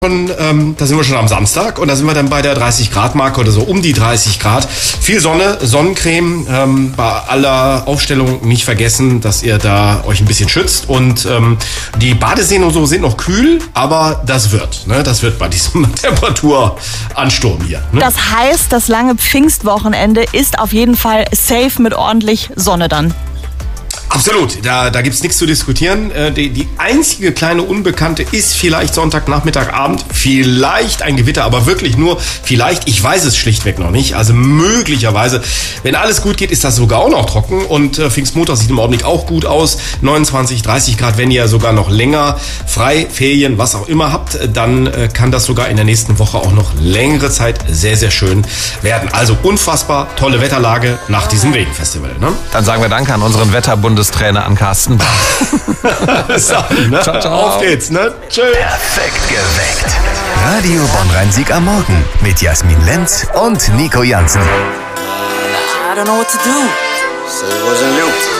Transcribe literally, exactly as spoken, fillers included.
Schon, ähm, da sind wir schon am Samstag und da sind wir dann bei der dreißig Grad Marke oder so um die dreißig Grad. Viel Sonne, Sonnencreme, ähm, bei aller Aufstellung nicht vergessen, dass ihr da euch ein bisschen schützt und ähm, die Badeseen und so sind noch kühl, aber das wird, ne? Das wird bei diesem Temperaturansturm hier. Ne? Das heißt, das lange Pfingstwochenende ist auf jeden Fall safe mit ordentlich Sonne dann. Absolut, da, da gibt's nichts zu diskutieren. Äh, die, die einzige kleine Unbekannte ist vielleicht Sonntagnachmittag, Abend, vielleicht ein Gewitter, aber wirklich nur vielleicht. Ich weiß es schlichtweg noch nicht. Also möglicherweise, wenn alles gut geht, ist das sogar auch noch trocken und äh, Pfingstmontag sieht im Augenblick auch gut aus. neunundzwanzig, dreißig Grad, wenn ihr sogar noch länger frei, Ferien, was auch immer habt, dann äh, kann das sogar in der nächsten Woche auch noch längere Zeit sehr, sehr schön werden. Also unfassbar tolle Wetterlage nach diesem Regenfestival. Ne? Dann sagen wir Danke an unseren Wetterbundestrainer an Carsten Bach. So, ne? Ciao, ciao. Auf geht's, ne? Tschüss. Perfekt geweckt. Radio Bonn-Rhein-Sieg am Morgen mit Jasmin Lenz und Nico Jansen. I don't know what to do, so it wasn't you.